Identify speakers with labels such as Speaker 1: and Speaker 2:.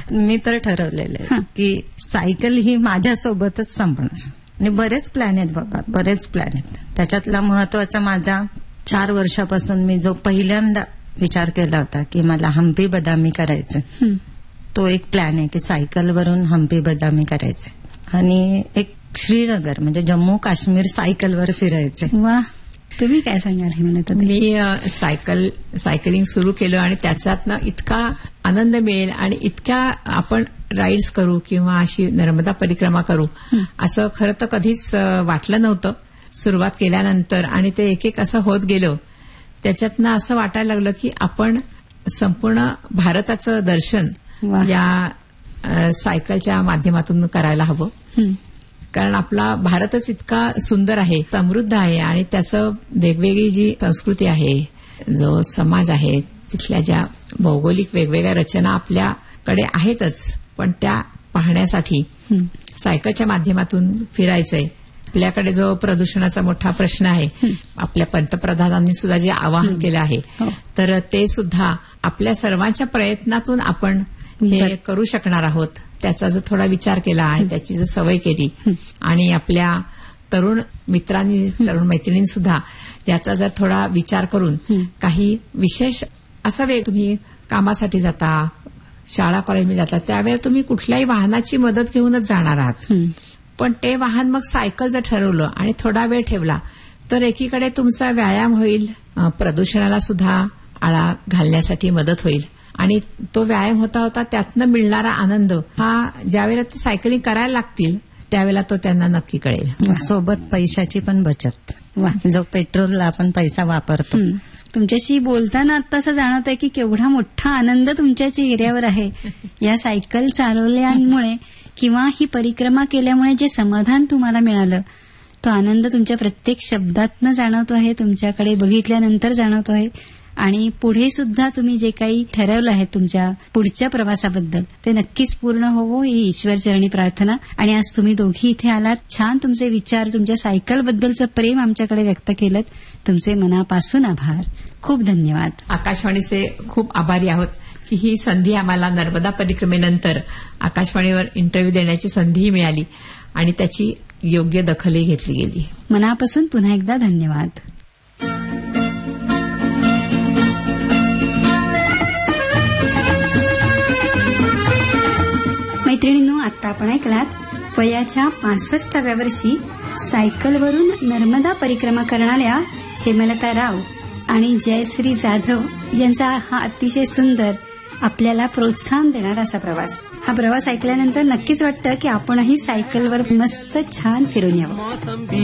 Speaker 1: मी तर ठरवलेलं आहे की सायकल ही माझ्यासोबतच संपणार. आणि बरेच प्लॅन आहेत बाबा, बरेच प्लॅन आहेत. त्याच्यातला महत्वाचा माझा 4 वर्षापासून मी जो पहिल्यांदा विचार केला होता की मला हम्पी बदामी करायचं, तो एक प्लॅन आहे की सायकलवरून हम्पी बदामी करायचं आणि एक श्रीनगर म्हणजे जम्मू काश्मीर सायकलवर फिरायचे.
Speaker 2: वा, तुम्ही काय सांगाल हे म्हणत होते?
Speaker 3: मी सायकलिंग सुरू केलं आणि त्याच्यातनं इतका आनंद मिळेल आणि इतक्या आपण राईड्स करू किंवा अशी नर्मदा परिक्रमा करू असं खरं तर कधीच वाटलं नव्हतं सुरुवात केल्यानंतर. आणि ते एक एक असं होत गेलं. त्याच्यातनं असं वाटायला लागलं की आपण संपूर्ण भारताचं दर्शन या सायकलच्या माध्यमातून करायला हवं. कारण आपला भारतच इतका सुंदर आहे, समृद्ध आहे आणि त्याचं वेगवेगळी जी संस्कृती आहे, जो समाज आहे, तिथल्या ज्या भौगोलिक वेगवेगळ्या रचना आपल्याकडे आहेतच, पण त्या पाहण्यासाठी सायकलच्या माध्यमातून फिरायचंय. आपल्याकडे जो प्रदूषणाचा मोठा प्रश्न आहे, आपल्या पंतप्रधानांनी सुद्धा जे आवाहन केलं आहे, तर ते सुद्धा आपल्या सर्वांच्या प्रयत्नातून आपण हे करू शकणार आहोत. त्याचा जर थोडा विचार केला आणि त्याची जर सवय केली आणि आपल्या तरुण मित्रांनी, तरुण मैत्रिणींनी सुद्धा याचा जर थोडा विचार करून काही विशेष असा वेळ, तुम्ही कामासाठी जाता, शाळा कॉलेजमध्ये जाता, त्यावेळेला तुम्ही कुठल्याही वाहनाची मदत घेऊनच जाणार आहात. पण ते वाहन मग सायकल जर ठरवलं आणि थोडा वेळ ठेवला तर एकीकडे तुमचा व्यायाम होईल, प्रदूषणाला सुद्धा आळा घालण्यासाठी मदत होईल आणि तो व्यायाम होता होता त्यातनं मिळणारा आनंद हा ज्यावेळेला ते सायकलिंग करायला लागतील त्यावेळेला तो त्यांना नक्की कळेल.
Speaker 1: सोबत पैशाची पण बचत, जो पेट्रोलला आपण पैसा वापरतो.
Speaker 2: तुमच्याशी बोलताना आता असं जाणवत आहे की केवढा मोठा आनंद तुमच्या चेहऱ्यावर आहे या सायकल चालवल्यामुळे किंवा ही परिक्रमा केल्यामुळे. जे समाधान तुम्हाला मिळालं तो आनंद तुमच्या प्रत्येक शब्दातनं जाणवतो आहे, तुमच्याकडे बघितल्यानंतर जाणवतो आहे. आणि पुढे सुद्धा तुम्ही जे काही ठरवलं आहे तुमच्या पुढच्या प्रवासाबद्दल ते नक्कीच पूर्ण होवो ही ईश्वरचरणी प्रार्थना. आणि आज तुम्ही दोघी इथे आलात, छान तुमचे विचार, तुमच्या सायकलबद्दलचं प्रेम आमच्याकडे व्यक्त केलं. तुमचे मनापासून आभार, खूप धन्यवाद.
Speaker 3: आकाशवाणीचे खूप आभारी आहोत की ही संधी आम्हाला नर्मदा परिक्रमेनंतर आकाशवाणीवर इंटरव्ह्यू देण्याची संधीही मिळाली आणि त्याची योग्य दखलही घेतली गेली.
Speaker 2: मनापासून पुन्हा एकदा धन्यवाद. मैत्रिणींनो, आता आपण ऐकलात वयाच्या 65व्या वर्षी सायकलवरून नर्मदा परिक्रमा करणाऱ्या हेमलता राव आणि जयश्री जाधव यांचा हा अतिशय सुंदर, आपल्याला प्रोत्साहन देणारा असा प्रवास. हा प्रवास ऐकल्यानंतर नक्कीच वाटतं की आपणही सायकलवर मस्त छान फिरून यावं.